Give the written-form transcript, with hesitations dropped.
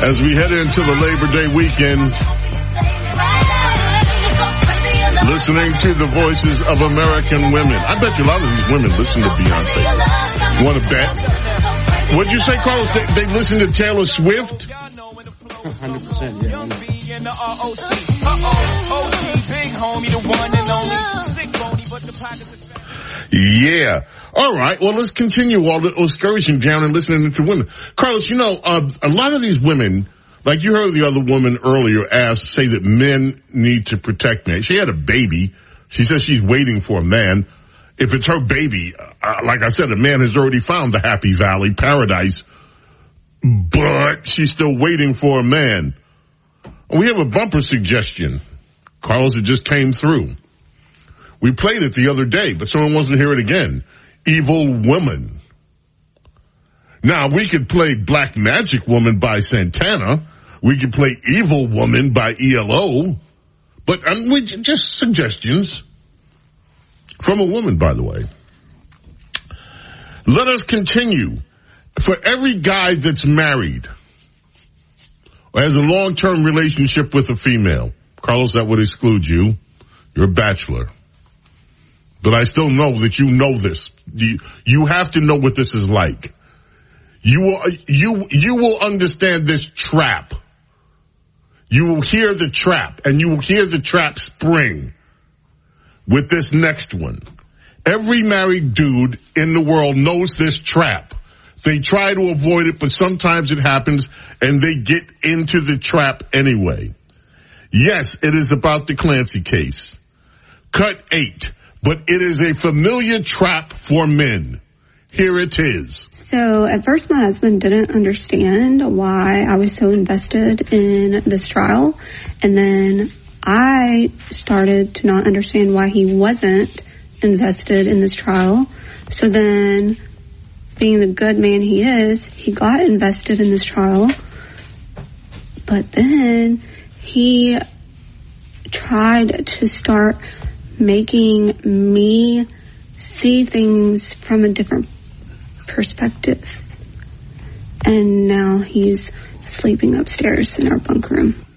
as we head into the Labor Day weekend, listening to the voices of American women. I bet you a lot of these women listen to Beyonce. Want to bet? What'd you say, Carlos? They listen to Taylor Swift? 100%, yeah. All right. Well, let's continue all the excursion down and listening to women. Carlos, you know, a lot of these women, like you heard the other woman earlier say that men need to protect men. She had a baby. She says she's waiting for a man. If it's her baby, like I said, a man has already found the happy valley paradise, but she's still waiting for a man. We have a bumper suggestion. Carlos, it just came through. We played it the other day, but someone wants to hear it again. Evil Woman. Now, we could play Black Magic Woman by Santana. We could play Evil Woman by ELO. But just suggestions from a woman, by the way. Let us continue. For every guy that's married or has a long-term relationship with a female, Carlos, that would exclude you. You're a bachelor. But I still know that you know this. You have to know what this is like. You will understand this trap. You will hear the trap, and you will hear the trap spring with this next one. Every married dude in the world knows this trap. They try to avoid it, but sometimes it happens, and they get into the trap anyway. Yes, it is about the Clancy case. Cut 8. But it is a familiar trap for men. Here it is. So at first my husband didn't understand why I was so invested in this trial. And then I started to not understand why he wasn't invested in this trial. So then, being the good man he is, he got invested in this trial. But then he tried to start making me see things from a different perspective. And now he's sleeping upstairs in our bunk room.